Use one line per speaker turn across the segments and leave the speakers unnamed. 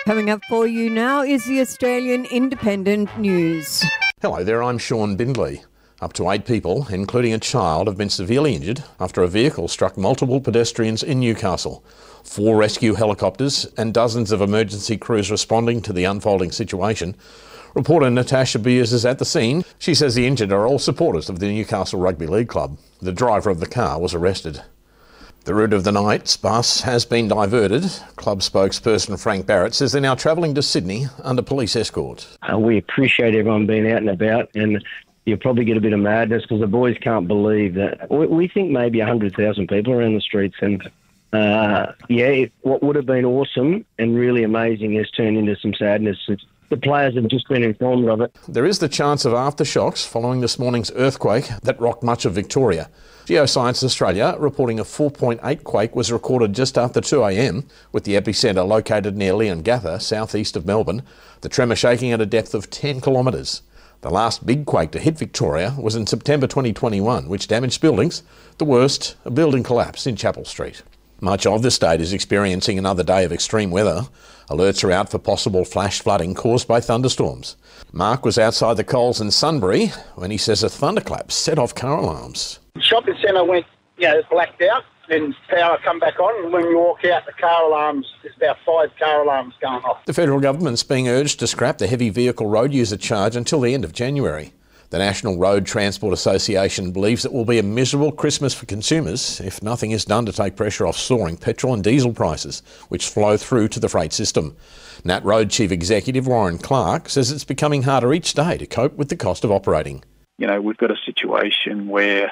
Coming up for you now is the Australian Independent News.
Hello there, I'm Sean Bindley. Up to 8 people, including a child, have been severely injured after a vehicle struck multiple pedestrians in Newcastle. 4 rescue helicopters and dozens of emergency crews responding to the unfolding situation. Reporter Natasha Beers is at the scene. She says the injured are all supporters of the Newcastle Rugby League Club. The driver of the car was arrested. The route of the night's bus has been diverted. Club spokesperson Frank Barrett says they're now travelling to Sydney under police escort.
We appreciate everyone being out and about, and you'll probably get a bit of madness because the boys can't believe that. We think maybe 100,000 people are in the streets, and what would have been awesome and really amazing has turned into some sadness. The players have just been informed of it.
There is the chance of aftershocks following this morning's earthquake that rocked much of Victoria. Geoscience Australia reporting a 4.8 quake was recorded just after 2 a.m, with the epicentre located near Leongatha, southeast of Melbourne, the tremor shaking at a depth of 10 kilometres. The last big quake to hit Victoria was in September 2021, which damaged buildings, the worst, a building collapse in Chapel Street. Much of the state is experiencing another day of extreme weather. Alerts are out for possible flash flooding caused by thunderstorms. Mark was outside the Coles in Sunbury when he says a thunderclap set off car alarms.
The shopping centre went, blacked out, and power come back on, and when you walk out, the car alarms, there's about 5 car alarms going off.
The federal government's being urged to scrap the heavy vehicle road user charge until the end of January. The National Road Transport Association believes it will be a miserable Christmas for consumers if nothing is done to take pressure off soaring petrol and diesel prices, which flow through to the freight system. Nat Road Chief Executive Warren Clark says it's becoming harder each day to cope with the cost of operating.
We've got a situation where,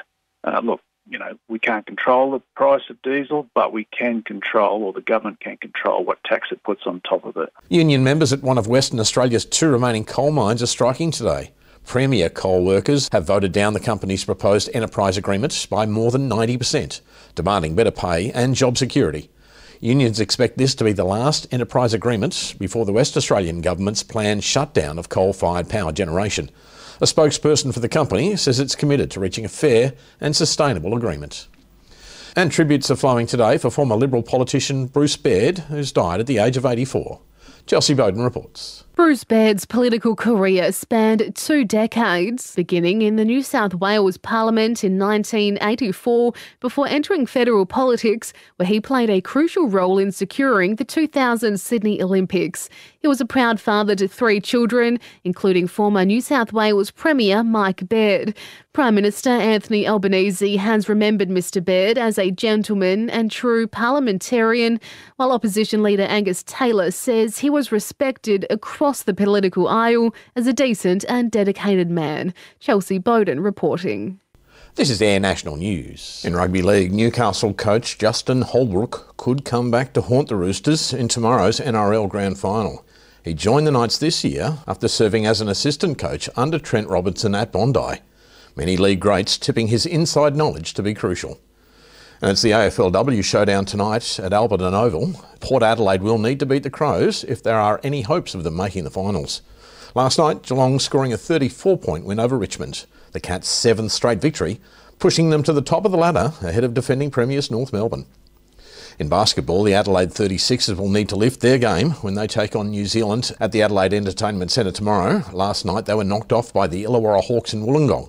we can't control the price of diesel, but we can control, or the government can control, what tax it puts on top of it.
Union members at one of Western Australia's 2 remaining coal mines are striking today. Premier coal workers have voted down the company's proposed enterprise agreement by more than 90%, demanding better pay and job security. Unions expect this to be the last enterprise agreement before the West Australian government's planned shutdown of coal-fired power generation. A spokesperson for the company says it's committed to reaching a fair and sustainable agreement. And tributes are flowing today for former Liberal politician Bruce Baird, who's died at the age of 84. Chelsea Bowden reports.
Bruce Baird's political career spanned 2 decades, beginning in the New South Wales Parliament in 1984 before entering federal politics, where he played a crucial role in securing the 2000 Sydney Olympics. He was a proud father to 3 children, including former New South Wales Premier Mike Baird. Prime Minister Anthony Albanese has remembered Mr Baird as a gentleman and true parliamentarian, while opposition leader Angus Taylor says he was respected across the political aisle as a decent and dedicated man. Chelsea Bowden reporting.
This is Air National News. In Rugby League, Newcastle coach Justin Holbrook could come back to haunt the Roosters in tomorrow's NRL Grand Final. He joined the Knights this year after serving as an assistant coach under Trent Robinson at Bondi. Many league greats tipping his inside knowledge to be crucial. And it's the AFLW showdown tonight at Alberton Oval. Port Adelaide will need to beat the Crows if there are any hopes of them making the finals. Last night, Geelong scoring a 34-point win over Richmond, the Cats' 7th straight victory, pushing them to the top of the ladder ahead of defending premiers North Melbourne. In basketball, the Adelaide 36ers will need to lift their game when they take on New Zealand at the Adelaide Entertainment Centre tomorrow. Last night, they were knocked off by the Illawarra Hawks in Wollongong,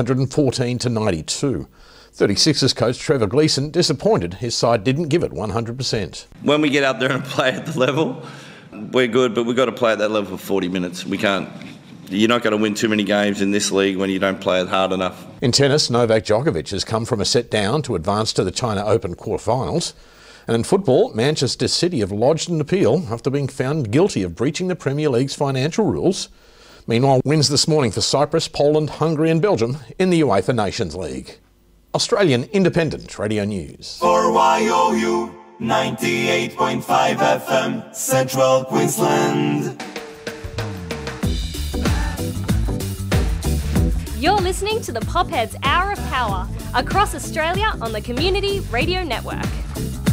114-92. 36ers coach Trevor Gleeson disappointed his side didn't give it 100%.
When we get up there and play at the level, we're good, but we've got to play at that level for 40 minutes. We can't. You're not going to win too many games in this league when you don't play it hard enough.
In tennis, Novak Djokovic has come from a set down to advance to the China Open quarterfinals. And in football, Manchester City have lodged an appeal after being found guilty of breaching the Premier League's financial rules. Meanwhile, wins this morning for Cyprus, Poland, Hungary and Belgium in the UEFA Nations League. Australian Independent Radio News.
For YOU 98.5 FM, Central Queensland.
You're listening to the Popheads Hour of Power across Australia on the Community Radio Network.